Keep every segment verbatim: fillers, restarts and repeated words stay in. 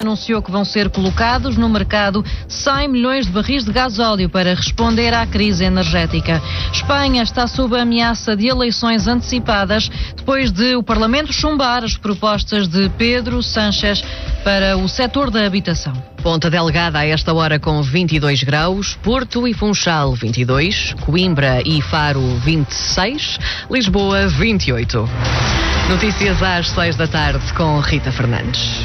Anunciou que vão ser colocados no mercado cem milhões de barris de gasóleo para responder à crise energética. Espanha está sob a ameaça de eleições antecipadas depois de o Parlamento chumbar as propostas de Pedro Sánchez para o setor da habitação. Ponta Delgada a esta hora com vinte e dois graus, Porto e Funchal vinte e dois, Coimbra e Faro vinte e seis, Lisboa vinte e oito. Notícias às seis da tarde com Rita Fernandes.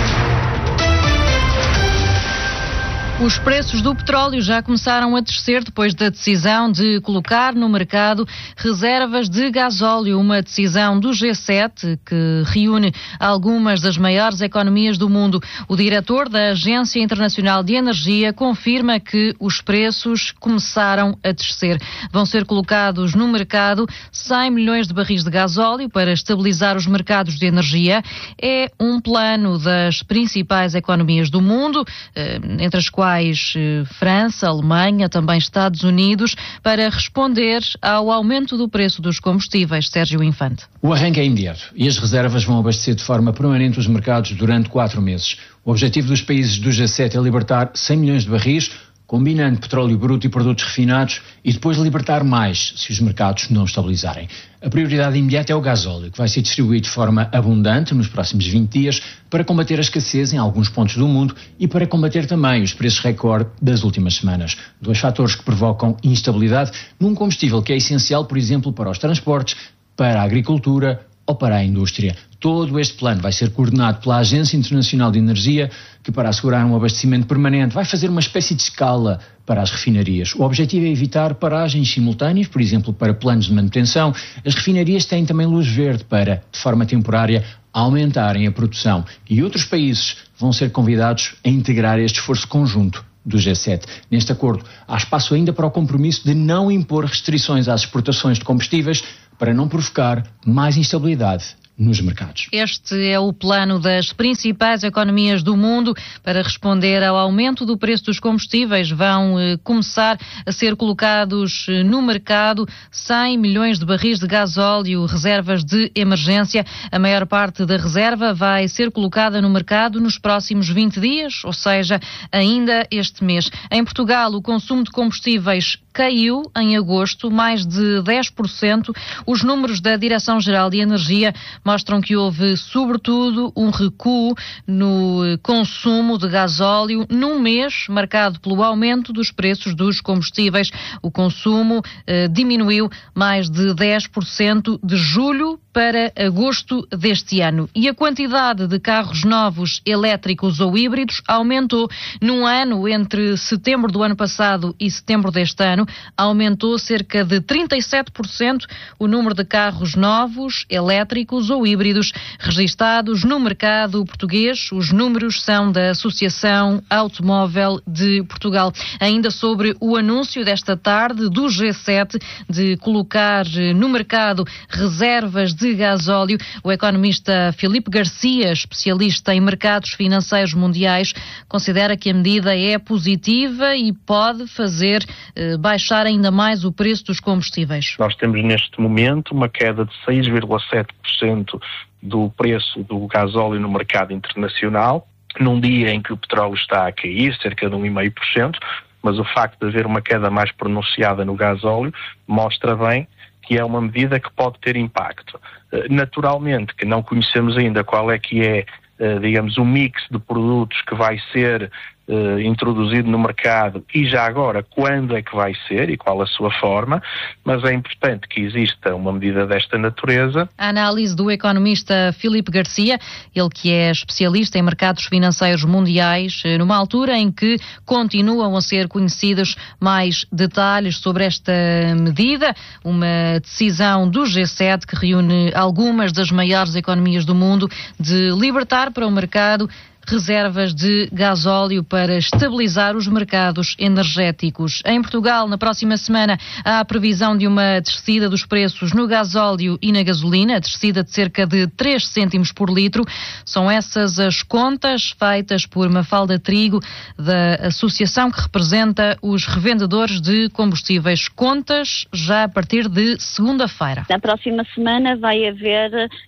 Os preços do petróleo já começaram a descer depois da decisão de colocar no mercado reservas de gasóleo, uma decisão do G sete que reúne algumas das maiores economias do mundo. O diretor da Agência Internacional de Energia confirma que os preços começaram a descer. Vão ser colocados no mercado cem milhões de barris de gasóleo para estabilizar os mercados de energia. É um plano das principais economias do mundo, entre as quais França, Alemanha, também Estados Unidos, para responder ao aumento do preço dos combustíveis. Sérgio Infante. O arranque é imediato e as reservas vão abastecer de forma permanente os mercados durante quatro meses. O objetivo dos países do G sete é libertar cem milhões de barris, combinando petróleo bruto e produtos refinados, e depois libertar mais se os mercados não estabilizarem. A prioridade imediata é o gasóleo, que vai ser distribuído de forma abundante nos próximos vinte dias para combater a escassez em alguns pontos do mundo e para combater também os preços recorde das últimas semanas. Dois fatores que provocam instabilidade num combustível que é essencial, por exemplo, para os transportes, para a agricultura ou para a indústria. Todo este plano vai ser coordenado pela Agência Internacional de Energia, que, para assegurar um abastecimento permanente, vai fazer uma espécie de escala para as refinarias. O objetivo é evitar paragens simultâneas, por exemplo, para planos de manutenção. As refinarias têm também luz verde para, de forma temporária, aumentarem a produção. E outros países vão ser convidados a integrar este esforço conjunto do G sete. Neste acordo, há espaço ainda para o compromisso de não impor restrições às exportações de combustíveis para não provocar mais instabilidade nos mercados. Este é o plano das principais economias do mundo para responder ao aumento do preço dos combustíveis. Vão eh, começar a ser colocados eh, no mercado cem milhões de barris de gasóleo, reservas de emergência. A maior parte da reserva vai ser colocada no mercado nos próximos vinte dias, ou seja, ainda este mês. Em Portugal, o consumo de combustíveis caiu em agosto mais de dez por cento. Os números da Direção-Geral de Energia mostram que houve, sobretudo, um recuo no consumo de gasóleo num mês marcado pelo aumento dos preços dos combustíveis. O consumo eh, diminuiu mais de dez por cento de julho para agosto deste ano. E a quantidade de carros novos, elétricos ou híbridos aumentou num ano entre setembro do ano passado e setembro deste ano. Aumentou cerca de trinta e sete por cento o número de carros novos, elétricos ou híbridos registados no mercado português. Os números são da Associação Automóvel de Portugal. Ainda sobre o anúncio desta tarde do G sete de colocar no mercado reservas de gasóleo, o economista Filipe Garcia, especialista em mercados financeiros mundiais, considera que a medida é positiva e pode fazer eh, baixar ainda mais o preço dos combustíveis. Nós temos neste momento uma queda de seis vírgula sete por cento do preço do gasóleo no mercado internacional, num dia em que o petróleo está a cair, cerca de um vírgula cinco por cento, mas o facto de haver uma queda mais pronunciada no gasóleo mostra bem que é uma medida que pode ter impacto. Naturalmente que não conhecemos ainda qual é que é, digamos, o mix de produtos que vai ser Uh, introduzido no mercado e já agora quando é que vai ser e qual a sua forma, mas é importante que exista uma medida desta natureza. A análise do economista Filipe Garcia, ele que é especialista em mercados financeiros mundiais, numa altura em que continuam a ser conhecidos mais detalhes sobre esta medida, uma decisão do G sete que reúne algumas das maiores economias do mundo de libertar para o mercado reservas de gasóleo para estabilizar os mercados energéticos. Em Portugal, na próxima semana, há a previsão de uma descida dos preços no gasóleo e na gasolina, descida de cerca de três cêntimos por litro. São essas as contas feitas por Mafalda Trigo, da associação que representa os revendedores de combustíveis. Contas já a partir de segunda-feira. Na próxima semana vai haver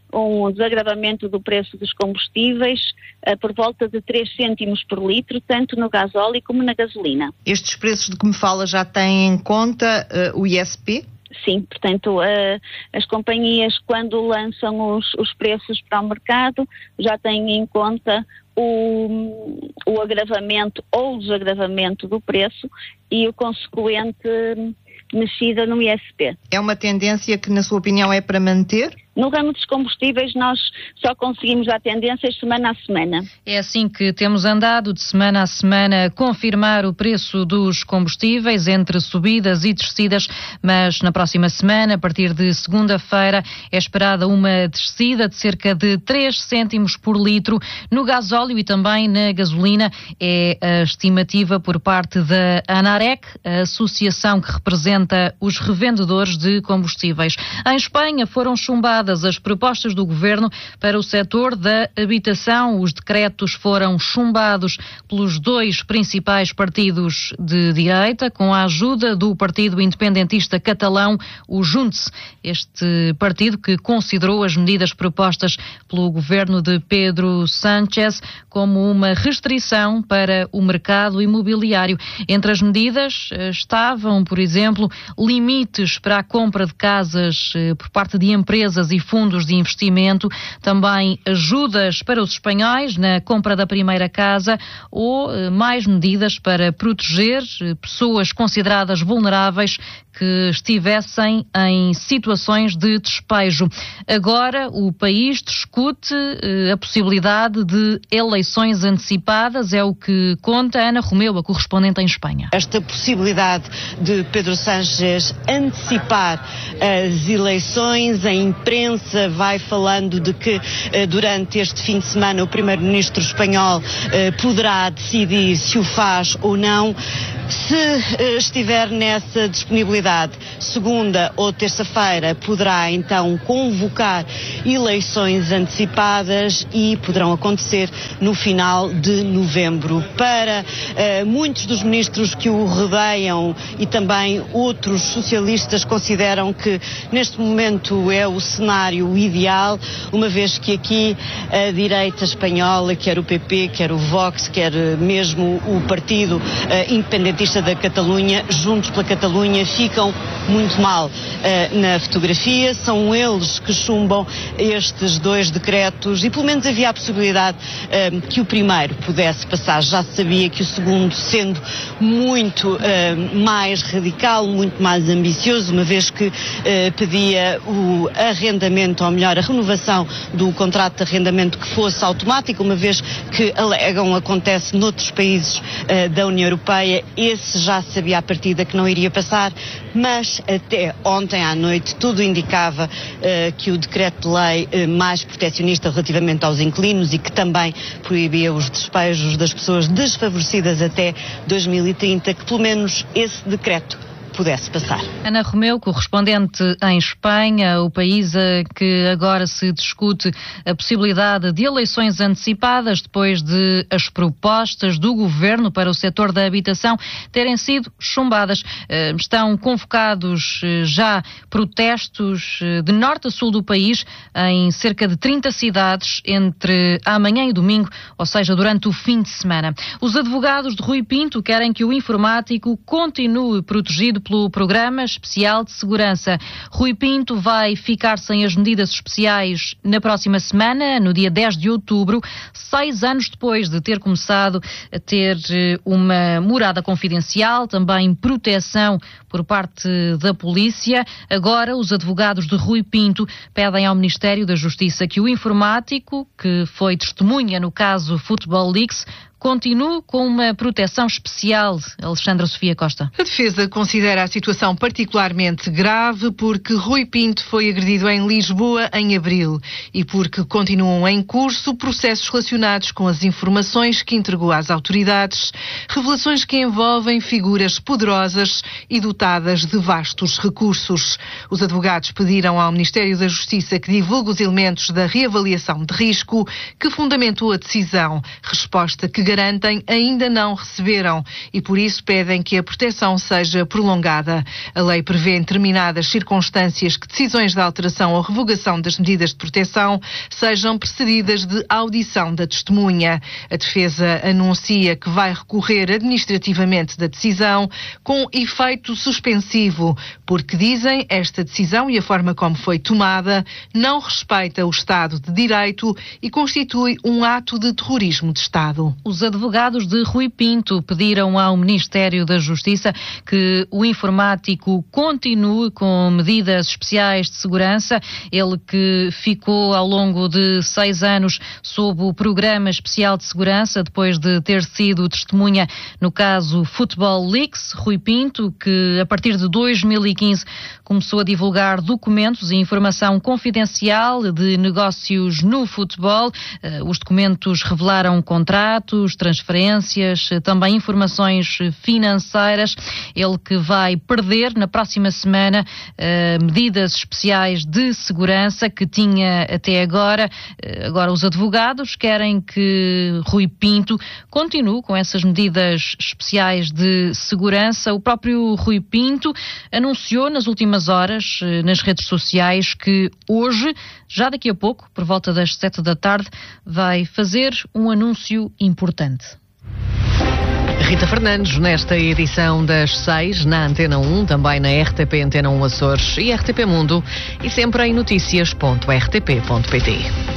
um desagravamento do preço dos combustíveis uh, por volta de três cêntimos por litro, tanto no gasóleo como na gasolina. Estes preços de que me fala já têm em conta uh, o I S P? Sim, portanto, uh, as companhias, quando lançam os, os preços para o mercado, já têm em conta o, o agravamento ou o desagravamento do preço e o consequente mexida no I S P. É uma tendência que, na sua opinião, é para manter? No ramo dos combustíveis, nós só conseguimos dar tendências semana a semana. É assim que temos andado de semana a semana a confirmar o preço dos combustíveis entre subidas e descidas, mas na próxima semana, a partir de segunda-feira, é esperada uma descida de cerca de três cêntimos por litro no gasóleo e também na gasolina. É a estimativa por parte da ANAREC, a associação que representa os revendedores de combustíveis. Em Espanha foram chumbadas as propostas do governo para o setor da habitação. Os decretos foram chumbados pelos dois principais partidos de direita, com a ajuda do partido independentista catalão, o Junts. Este partido que considerou as medidas propostas pelo governo de Pedro Sánchez como uma restrição para o mercado imobiliário. Entre as medidas estavam, por exemplo, limites para a compra de casas por parte de empresas e fundos de investimento, também ajudas para os espanhóis na compra da primeira casa ou mais medidas para proteger pessoas consideradas vulneráveis que estivessem em situações de despejo. Agora o país discute a possibilidade de eleições antecipadas, é o que conta Ana Romeu, a correspondente em Espanha. Esta possibilidade de Pedro Sánchez antecipar as eleições, a imprensa vai falando de que durante este fim de semana o primeiro-ministro espanhol poderá decidir se o faz ou não. Se estiver nessa disponibilidade, segunda ou terça-feira poderá então convocar eleições antecipadas e poderão acontecer no final de novembro. Para uh, muitos dos ministros que o rodeiam e também outros socialistas consideram que neste momento é o cenário ideal, uma vez que aqui a direita espanhola, quer o P P, quer o Vox, quer mesmo o partido uh, independentista da Catalunha, Juntos pela Catalunha, ficam muito mal uh, na fotografia. São eles que chumbam estes dois decretos e pelo menos havia a possibilidade uh, que o primeiro pudesse passar. Já se sabia que o segundo, sendo muito uh, mais radical, muito mais ambicioso, uma vez que uh, pedia o arrendamento, ou melhor, a renovação do contrato de arrendamento que fosse automático, uma vez que alegam acontece noutros países uh, da União Europeia. Esse já se sabia à partida que não iria passar, mas até ontem à noite tudo indicava uh, que o decreto-lei uh, mais protecionista relativamente aos inquilinos e que também proibia os despejos das pessoas desfavorecidas até dois mil e trinta, que pelo menos esse decreto pudesse passar. Ana Romeu, correspondente em Espanha, o país a que agora se discute a possibilidade de eleições antecipadas depois de as propostas do governo para o setor da habitação terem sido chumbadas. Estão convocados já protestos de norte a sul do país em cerca de trinta cidades entre amanhã e domingo, ou seja, durante o fim de semana. Os advogados de Rui Pinto querem que o informático continue protegido pelo Programa Especial de Segurança. Rui Pinto vai ficar sem as medidas especiais na próxima semana, no dia dez de outubro, seis anos depois de ter começado a ter uma morada confidencial, também proteção por parte da polícia. Agora, os advogados de Rui Pinto pedem ao Ministério da Justiça que o informático, que foi testemunha no caso Football Leaks, continue com uma proteção especial. Alexandra Sofia Costa. A defesa considera a situação particularmente grave porque Rui Pinto foi agredido em Lisboa em abril e porque continuam em curso processos relacionados com as informações que entregou às autoridades, revelações que envolvem figuras poderosas e dotadas de vastos recursos. Os advogados pediram ao Ministério da Justiça que divulgue os elementos da reavaliação de risco que fundamentou a decisão, resposta que garantem ainda não receberam e, por isso, pedem que a proteção seja prolongada. A lei prevê em determinadas circunstâncias que decisões de alteração ou revogação das medidas de proteção sejam precedidas de audição da testemunha. A defesa anuncia que vai recorrer administrativamente da decisão com efeito suspensivo, porque, dizem, esta decisão e a forma como foi tomada não respeita o Estado de Direito e constitui um ato de terrorismo de Estado. Os advogados de Rui Pinto pediram ao Ministério da Justiça que o informático continue com medidas especiais de segurança. Ele que ficou ao longo de seis anos sob o Programa Especial de Segurança, depois de ter sido testemunha no caso Football Leaks. Rui Pinto, que a partir de dois mil e quinze começou a divulgar documentos e informação confidencial de negócios no futebol. Os documentos revelaram contratos, transferências, também informações financeiras. Ele que vai perder na próxima semana medidas especiais de segurança que tinha até agora. Agora os advogados querem que Rui Pinto continue com essas medidas especiais de segurança. O próprio Rui Pinto anunciou nas últimas horas nas redes sociais que hoje, já daqui a pouco, por volta das sete da tarde, vai fazer um anúncio importante. Rita Fernandes, nesta edição das seis, na Antena um, também na R T P Antena um Açores e R T P Mundo, e sempre em notícias ponto r t p ponto p t.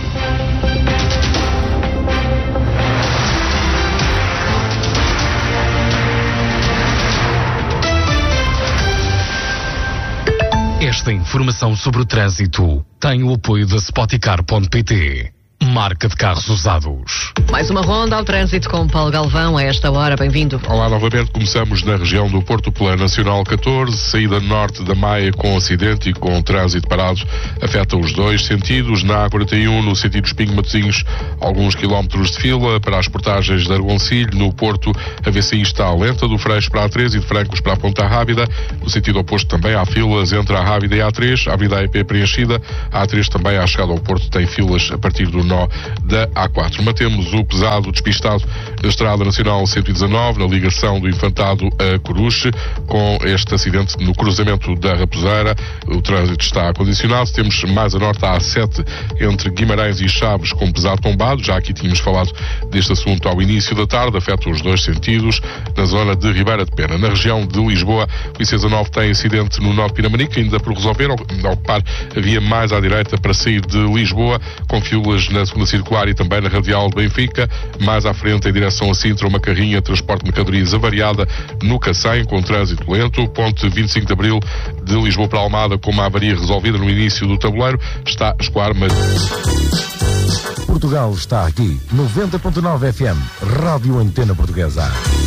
Esta informação sobre o trânsito tem o apoio da Spoticar ponto p t. Marca de carros usados. Mais uma ronda ao trânsito com Paulo Galvão a esta hora. Bem-vindo. Olá, novamente. Começamos na região do Porto pela Nacional catorze, saída norte da Maia com acidente e com trânsito parado. Afeta os dois sentidos. Na A quarenta e um, no sentido Espinho-Matosinhos, alguns quilómetros de fila para as portagens de Argoncilho. No Porto, a V C I está lenta do Freixo para a A três e de Francos para a Ponta Rábida. No sentido oposto também há filas entre a Rábida e a A três. A Avenida A E P preenchida. A A três também, à chegada ao Porto, tem filas a partir do nó da A quatro. Mantemos o pesado despistado da Estrada Nacional cento e dezanove, na ligação do Infantado a Coruche, com este acidente no cruzamento da Raposeira. O trânsito está condicionado. Temos mais a norte a A sete, entre Guimarães e Chaves, com pesado tombado. Já aqui tínhamos falado deste assunto ao início da tarde. Afeta os dois sentidos na zona de Ribeira de Pena. Na região de Lisboa, o I C dezanove tem acidente no nó de Pinamanique, ainda por resolver. Ao ocupar a via mais à direita para sair de Lisboa, com filas na segunda circular e também na Radial de Benfica. Mais à frente, em direção a Sintra, uma carrinha de transporte de mercadorias avariada no Cacém, com trânsito lento. Ponte vinte e cinco de Abril, de Lisboa para Almada, com uma avaria resolvida no início do tabuleiro, está a escoar, mas... Portugal está aqui, noventa ponto nove F M, Rádio Antena Portuguesa.